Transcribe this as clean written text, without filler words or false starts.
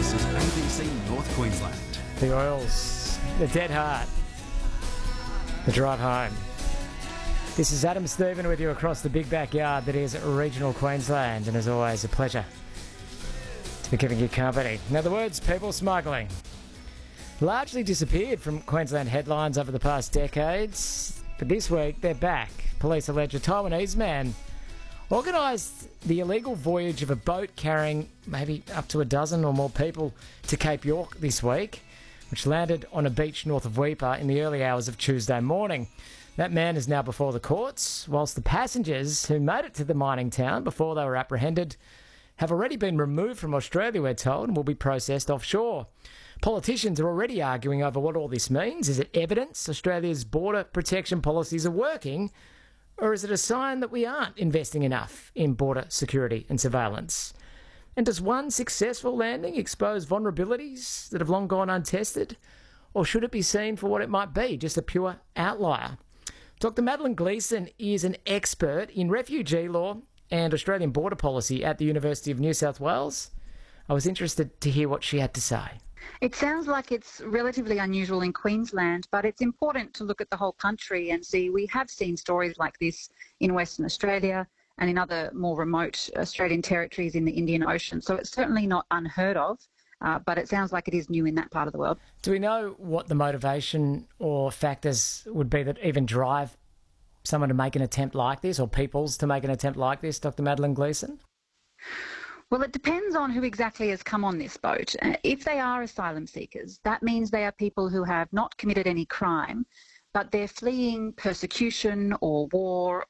This is ABC North Queensland. The Oils, the Dead Heart, the Drive Home. This is Adam Stephen with you across the big backyard that is regional Queensland, and as always, a pleasure to be giving you company. Now, the words people smuggling largely disappeared from Queensland headlines over the past decades, but this week they're back. Police allege a Taiwanese man organised the illegal voyage of a boat carrying maybe up to a dozen or more people to Cape York this week, which landed on a beach north of Weipa in the early hours of Tuesday morning. That man is now before the courts, whilst the passengers who made it to the mining town before they were apprehended have already been removed from Australia, we're told, and will be processed offshore. Politicians are already arguing over what all this means. Is it evidence Australia's border protection policies are working, or is it a sign that we aren't investing enough in border security and surveillance? And does one successful landing expose vulnerabilities that have long gone untested? Or should it be seen for what it might be, just a pure outlier? Dr. Madeline Gleeson is an expert in refugee law and Australian border policy at the University of New South Wales. I was interested to hear what she had to say. It sounds like it's relatively unusual in Queensland, but it's important to look at the whole country and see we have seen stories like this in Western Australia and in other more remote Australian territories in the Indian Ocean. So it's certainly not unheard of, but it sounds like it is new in that part of the world. Do we know what the motivation or factors would be that even drive someone to make an attempt like this, or peoples to make an attempt like this, Dr. Madeline Gleeson? Well, it depends on who exactly has come on this boat. If they are asylum seekers, that means they are people who have not committed any crime, but they're fleeing persecution or war